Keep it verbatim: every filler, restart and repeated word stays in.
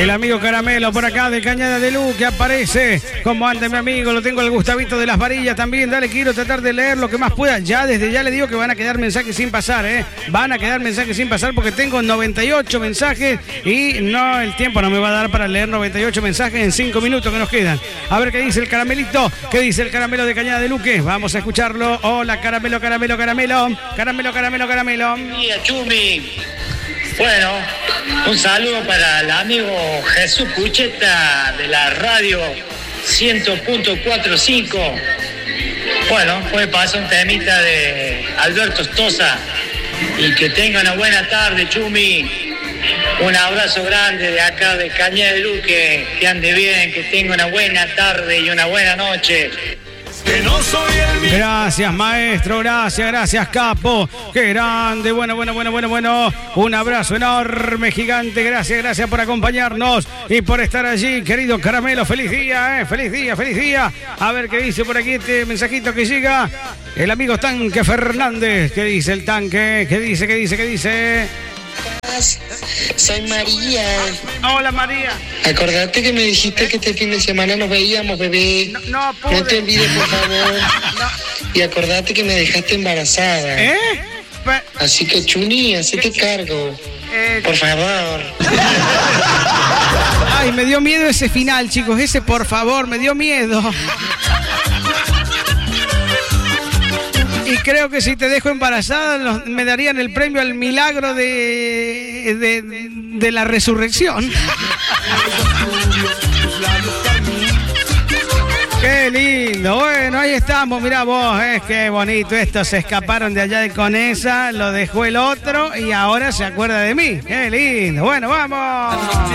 El amigo Caramelo por acá de Cañada de Luz que aparece. Como antes, mi amigo, lo tengo el Gustavito de las Varillas también. Dale, quiero tratar de leer lo que más pueda. Ya desde ya le digo que van a quedar mensajes sin pasar, ¿eh? Van a quedar mensajes sin pasar porque tengo noventa y ocho mensajes y no, el tiempo no me va a dar para leer noventa y ocho mensajes en cinco minutos que nos quedan. A ver qué dice el Caramelito, qué dice el Caramelo de Cañada de Luque. Vamos a escucharlo. Hola, Caramelo, Caramelo, Caramelo. Caramelo, Caramelo, Caramelo. Mira, Chumi. Bueno, un saludo para el amigo Jesús Pucheta de la radio cien punto cuarenta y cinco. Bueno, puede pasar un temita de Alberto Stosa y que tenga una buena tarde, Chumi. Un abrazo grande de acá de Cañada de Luz, que, que ande bien, que tenga una buena tarde y una buena noche. Que no soy el mismo. Gracias, maestro, gracias, gracias, capo. Qué grande, bueno, bueno, bueno, bueno, bueno. Un abrazo enorme, gigante. Gracias, gracias por acompañarnos y por estar allí, querido Caramelo. Feliz día, eh, feliz día, feliz día. A ver qué dice por aquí este mensajito que llega. El amigo Tanque Fernández. ¿Qué dice el tanque? ¿Qué dice, qué dice, qué dice? Soy María. Hola, María. Acordate que me dijiste que este fin de semana nos veíamos, bebé. No, no pude. No te olvides, por favor. No. Y acordate que me dejaste embarazada. ¿Eh? Pe- Así que, Chuni, hacete cargo. eh, Por favor. Ay, me dio miedo ese final, chicos. Ese, por favor, me dio miedo. Y creo que si te dejo embarazada nos- me darían el premio al milagro de, de, de la resurrección. Qué lindo. Bueno, ahí estamos. Mirá vos, es que bonito. Estos se escaparon de allá de Conesa, lo dejó el otro y ahora se acuerda de mí. Qué lindo. Bueno, vamos.